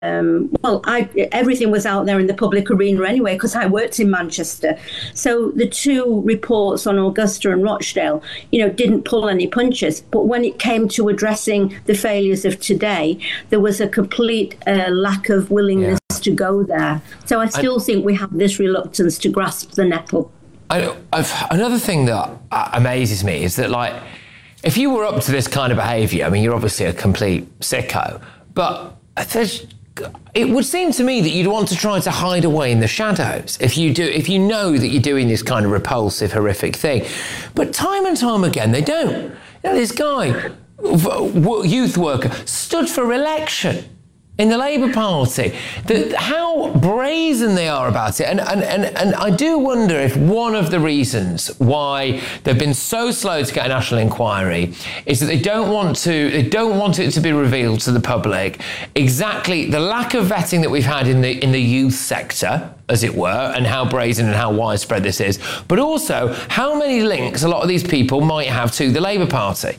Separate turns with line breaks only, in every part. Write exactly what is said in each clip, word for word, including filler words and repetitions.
Um, well, I, everything was out there in the public arena anyway, because I worked in Manchester. So the two reports on Augusta and Rochdale, you know, didn't pull any punches. But when it came to addressing the failures of today, there was a complete uh, lack of willingness yeah. to go there. So I still I, think we have this reluctance to grasp the nettle.
I, I've, another thing that amazes me is that, like, if you were up to this kind of behaviour, I mean, you're obviously a complete sicko, but there's... It would seem to me that you'd want to try to hide away in the shadows if you do, if you know that you're doing this kind of repulsive, horrific thing. But time and time again, they don't. You know, this guy, youth worker, stood for election in the Labour Party. The, how brazen they are about it. And, and, and, and I do wonder if one of the reasons why they've been so slow to get a national inquiry is that they don't want to, they don't want it to be revealed to the public exactly the lack of vetting that we've had in the, in the youth sector, as it were, and how brazen and how widespread this is, but also how many links a lot of these people might have to the Labour Party.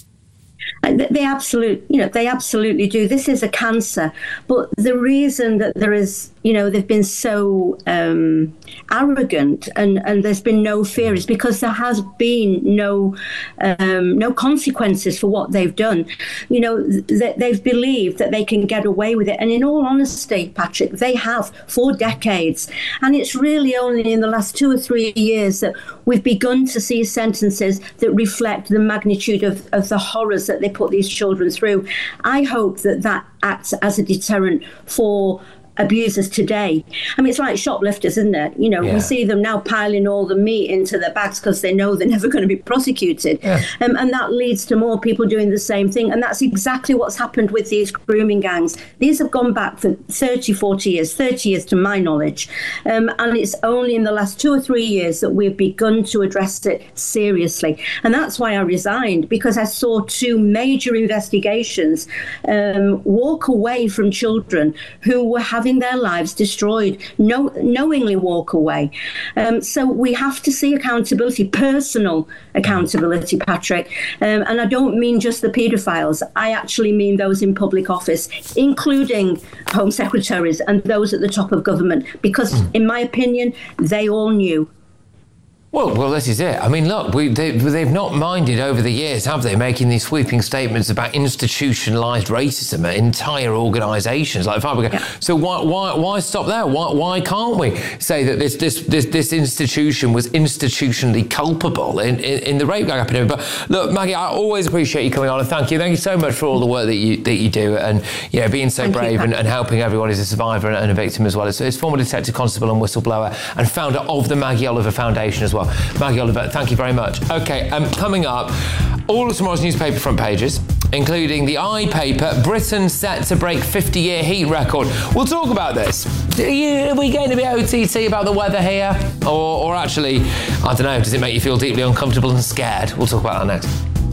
They absolutely, you know, they absolutely do. This is a cancer. But the reason that there is, you know, they've been so um, arrogant and, and there's been no fear is because there has been no um, no consequences for what they've done. You know, th- they've believed that they can get away with it. And in all honesty, Patrick, they have for decades. And it's really only in the last two or three years that we've begun to see sentences that reflect the magnitude of, of the horrors that they put these children through. I hope that that acts as a deterrent for abusers today. I mean, it's like shoplifters, isn't it? You know, yeah. we see them now piling all the meat into their bags because they know they're never going to be prosecuted. Yeah. Um, and that leads to more people doing the same thing. And that's exactly what's happened with these grooming gangs. These have gone back for thirty, forty years, thirty years to my knowledge. Um, and it's only in the last two or three years that we've begun to address it seriously. And that's why I resigned, because I saw two major investigations um, walk away from children who were having their lives destroyed, no, knowingly walk away. Um, so we have to see accountability, personal accountability, Patrick. Um, and I don't mean just the paedophiles. I actually mean those in public office, including Home Secretaries and those at the top of government, because in my opinion, they all knew.
Well, well, this is it. I mean, look, we, they, they've not minded over the years, have they, making these sweeping statements about institutionalised racism at entire organisations like Fabrica. Yeah. So why, why, why stop there? Why, why can't we say that this, this, this, this institution was institutionally culpable in, in, in the rape gang epidemic? But look, Maggie, I always appreciate you coming on, and thank you, thank you so much for all the work that you that you do, and you know, being so thank brave you, and, and helping everyone as a survivor and, and a victim as well. It's, it's former detective constable and whistleblower, and founder of the Maggie Oliver Foundation as well. Maggie Oliver, thank you very much. OK, um, coming up, all of tomorrow's newspaper front pages, including the I paper, Britain set to break fifty-year heat record. We'll talk about this. Are, you, are we going to be O T T about the weather here? Or, or actually, I don't know, does it make you feel deeply uncomfortable and scared? We'll talk about that next.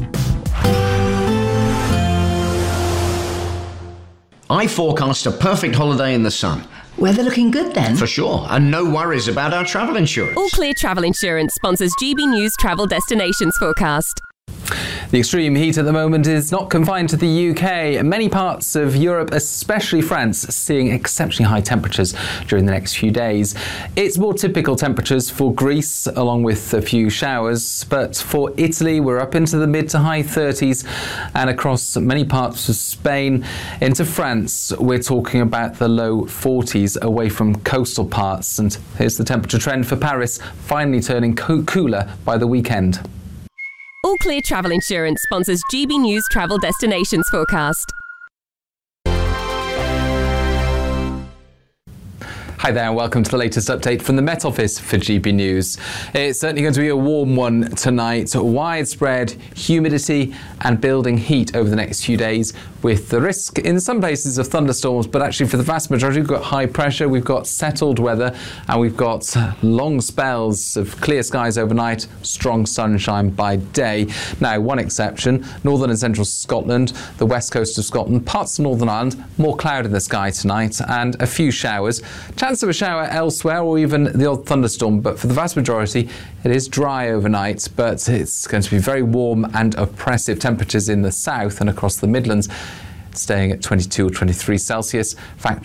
I forecast a perfect holiday in the sun.
Weather looking good then?
For sure, and no worries about our travel insurance.
All Clear Travel Insurance sponsors G B News Travel Destinations Forecast.
The extreme heat at the moment is not confined to the U K. Many parts of Europe, especially France, seeing exceptionally high temperatures during the next few days. It's more typical temperatures for Greece, along with a few showers, but for Italy, we're up into the mid to high thirties, and across many parts of Spain into France, we're talking about the low forties away from coastal parts. And here's the temperature trend for Paris, finally turning co- cooler by the weekend.
All Clear Travel Insurance sponsors G B News Travel Destinations Forecast.
Hi there and welcome to the latest update from the Met Office for G B News. It's certainly going to be a warm one tonight. Widespread humidity and building heat over the next few days, with the risk in some places of thunderstorms, but actually for the vast majority we've got high pressure, we've got settled weather, and we've got long spells of clear skies overnight, strong sunshine by day. Now, one exception, northern and central Scotland, the west coast of Scotland, parts of Northern Ireland, more cloud in the sky tonight and a few showers. Chance of a shower elsewhere or even the odd thunderstorm, but for the vast majority it is dry overnight, but it's going to be very warm and oppressive temperatures in the south and across the Midlands. staying at twenty-two or twenty-three Celsius. Factory